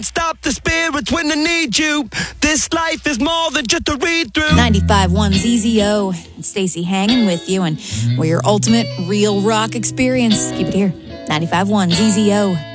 Stop the spirits when they need you. This life is more than just a read-through. 95.1 ZZO. It's Stacey hanging with you, and we're your ultimate real rock experience. Keep it here. 95.1 ZZO.